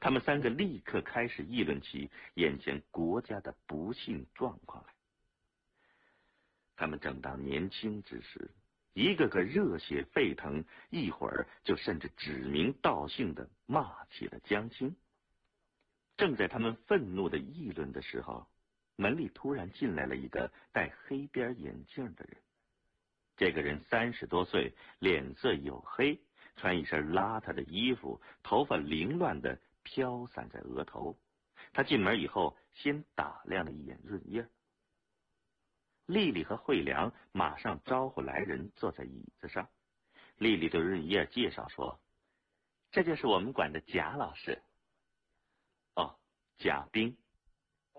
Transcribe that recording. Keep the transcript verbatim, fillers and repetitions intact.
他们三个立刻开始议论起眼前国家的不幸状况来。他们正当年轻之时，一个个热血沸腾，一会儿就甚至指名道姓的骂起了江青。正在他们愤怒的议论的时候，门里突然进来了一个戴黑边眼镜的人。这个人三十多岁，脸色黝黑，穿一身邋遢的衣服，头发凌乱的飘散在额头。他进门以后，先打量了一眼润叶。丽丽和惠良马上招呼来人坐在椅子上。丽丽对润叶介绍说：“这就是我们馆的贾老师。”哦，贾冰。